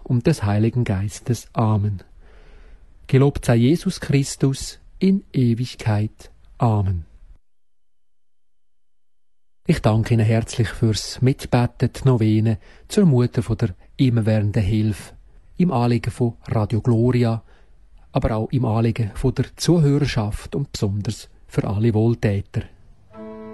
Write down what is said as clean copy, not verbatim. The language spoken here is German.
und des Heiligen Geistes. Amen. Gelobt sei Jesus Christus in Ewigkeit. Amen. Ich danke Ihnen herzlich fürs Mitbeten, die Novene zur Mutter von der immerwährenden Hilfe, im Anliegen von Radio Gloria, aber auch im Anliegen von der Zuhörerschaft und besonders für alle Wohltäter.